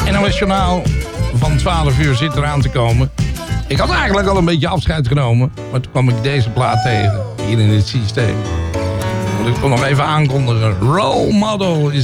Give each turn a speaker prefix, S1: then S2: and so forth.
S1: NOS Journaal van 12 uur zit eraan te komen. Ik had eigenlijk al een beetje afscheid genomen. Maar toen kwam ik deze plaat tegen. Hier in het systeem. Moet ik toch nog even aankondigen. Role Model is